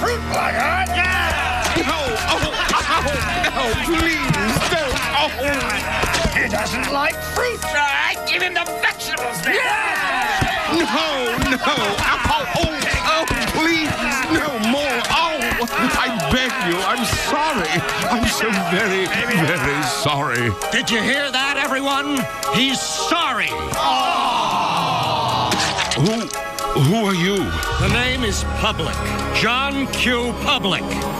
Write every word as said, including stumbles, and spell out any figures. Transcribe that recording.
fruit like that. Yeah! No, oh, oh, no, please, don't. Oh. He doesn't like fruit. I give him the vegetables then. Yeah! No, no. Oh, oh, oh, please, no more. Oh, I beg you. I'm sorry. I'm so very, very sorry. Did you hear that, everyone? He's sorry. Who, who are you? The name is Public. John Q. Public.